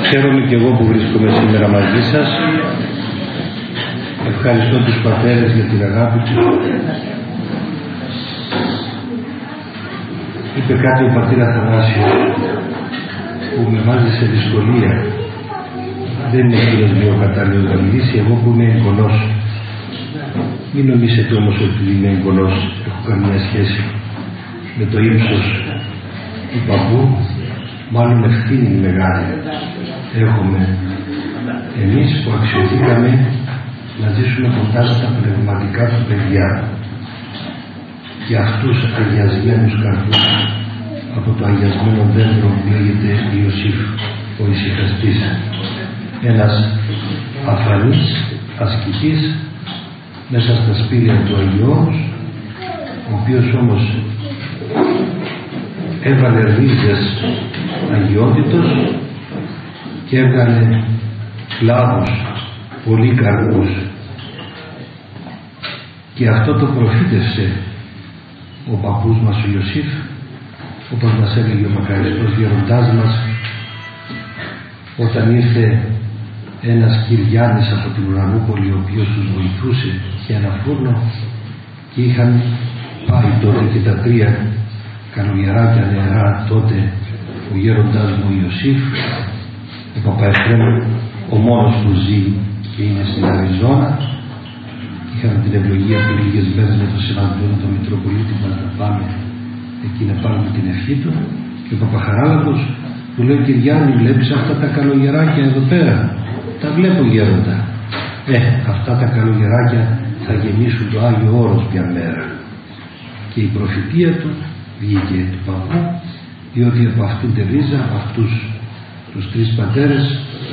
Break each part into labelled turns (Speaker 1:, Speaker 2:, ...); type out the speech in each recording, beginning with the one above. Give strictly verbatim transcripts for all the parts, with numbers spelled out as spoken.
Speaker 1: Χαίρομαι και εγώ που βρίσκομαι σήμερα μαζί σας. Ευχαριστώ τους πατέρες για την αγάπη τους. Είπε κάτι ο πατήρ Αθανάσιος που με βάζει σε δυσκολία. Δεν είναι εκείνος με ο κατάλληλος να μιλήσει, εγώ που είμαι εγγονός. Μην νομίζετε όμως ότι είμαι εγγονός, έχω καμία σχέση με το ύψος του παππού, μάλλον ευθύνη μεγάλη έχουμε εμείς που αξιωθήκαμε να ζήσουμε κοντά στα πνευματικά του παιδιά και αυτούς αγιασμένους καρπούς από το αγιασμένο δέντρο που λέγεται Ιωσήφ, ο ησυχαστής, ένας αφανής ασκητής μέσα στα σπήλια του Αγιώους, ο οποίος όμως έβαλε ρίζες αγιότητος και έβγαλε κλάδους πολύ καρπούς, και αυτό το προφήτευσε ο παππούς μας ο Ιωσήφ, όπως μας έλεγε ο μακαριστός γεροντάς μας όταν ήρθε ένας Κυριάννης από την Ουρανούπολη, ο οποίος τους βοηθούσε και ένα φούρνο, και είχαν πάει τότε και τα τρία καλογεράκια νεαρά τότε, ο γέροντάς μου ο Ιωσήφ, ο Παπαεφρέμ, ο μόνος που ζει και είναι στην Αριζόνα. Είχαμε την ευλογία που λίγες μέρες με τον Σεβαντώνη, τον Μητροπολίτη μας, να πάμε εκεί να πάρουμε την ευχή του, και ο Παπαχαράλαμπος του λέει: Κυριάννη, βλέπεις αυτά τα καλογεράκια εδώ πέρα? Τα βλέπω, γέροντα. Ε, αυτά τα καλογεράκια θα γεμίσουν το Άγιο Όρος μια μέρα. Και η προφητεία του βγήκε του παππού, διότι από αυτήν τη ρίζα, από αυτούς τους τρεις πατέρες,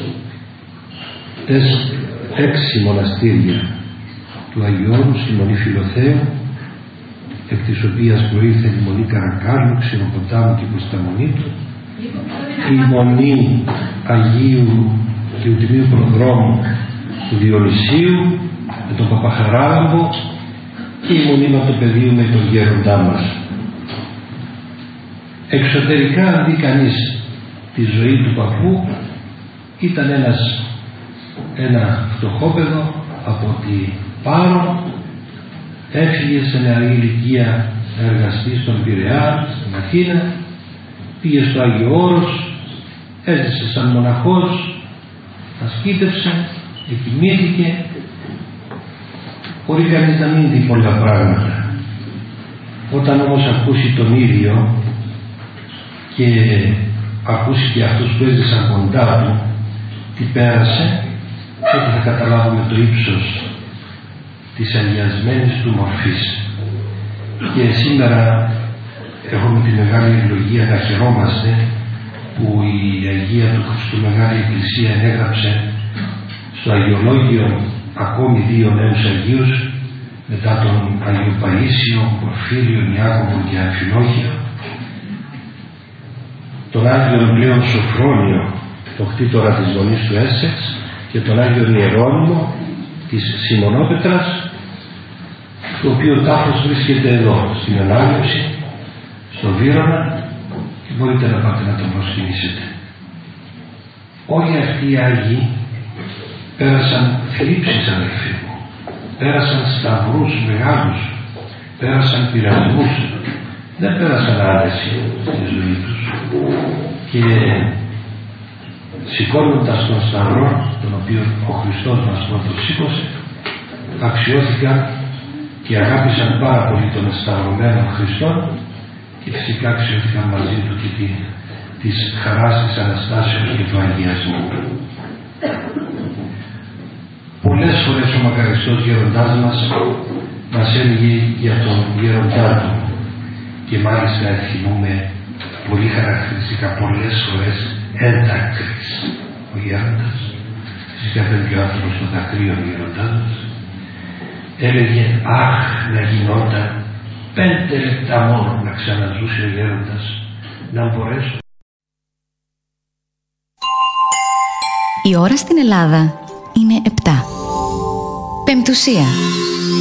Speaker 1: τες, έξι μοναστήρια του Αγίου Όρους, η Μονή Φιλοθέου, εκ της οποίας προήλθε η Μονή Καρακάλου, Ξηροποτάμου και Κωνσταντινού, η Μονή Αγίου και του Τιμίου Προδρόμου του Διονυσίου με τον Παπαχαράλαμπο, και η Μονή Ματοπεδίου με τον γέροντά μας. Εξωτερικά, αν δει κανείς τη ζωή του παππού, ήταν ένας ένα φτωχόπεδο από τη Πάρο, έφυγε σε νεαρή ηλικία να εργαστεί στον Πειραιά, στην Αθήνα, πήγε στο Άγιο Όρος, έζησε σαν μοναχός, ασκήτευσε, εκοιμήθηκε, μπορεί κανείς να μην δει πολλά πράγματα. Όταν όμως ακούσει τον ίδιο και ακούσει και αυτούς που έζησαν κοντά του τι πέρασε, τότε θα καταλάβουμε το ύψος της αγιασμένης του μορφής. Και σήμερα έχουμε τη μεγάλη ευλογία να χαιρόμαστε που η Αγία του Χριστού Μεγάλη Εκκλησία έγραψε στο Αγιολόγιο ακόμη δύο νέους Αγίους, μετά τον Αγίου Παΐσιο, Πορφύριο, Ιάκωβο και Αμφιλόχιο, τον Άγιο πλέον Σοφρόνιο, το κτήτορα της Μονής του Έσεξ, και τον Άγιο Ιερώνυμο της Σιμωνόπετρας, το οποίο τάφος βρίσκεται εδώ στην Ανάγνωση, στο Βύρωνα, και μπορείτε να πάτε να τον προσκυνήσετε. Όλοι αυτοί οι Άγιοι πέρασαν θλίψεις, αδελφοί μου, πέρασαν σταυρούς μεγάλους, πέρασαν πειρασμούς, δεν πέρασαν άδεση στη ζωή τους, και σηκώνοντας τον σταυρό, τον οποίο ο Χριστός μας πρώτος σήκωσε, αξιώθηκαν και αγάπησαν πάρα πολύ τον σταυρωμένο Χριστό, και φυσικά αξιώθηκαν μαζί του και τη, της χαράς της Αναστάσεως και του αγιασμού. Πολλές φορές ο μακαριστός γέροντάς μας μας έλεγε για τον γέροντά του, και μάλιστα θυμούμε πολύ χαρακτηριστικά πολλές φορές έντακρης ο γέροντας. Φυσικά δεν ο άνθρωπος των δακρύων γέροντάς μας. Έλεγε αχ, να γινόταν πέντε λεπτά μόνο να ξαναζούσε ο γέροντας, να μπορέσω.
Speaker 2: Η ώρα στην Ελλάδα είναι επτά. Πεμπτουσία.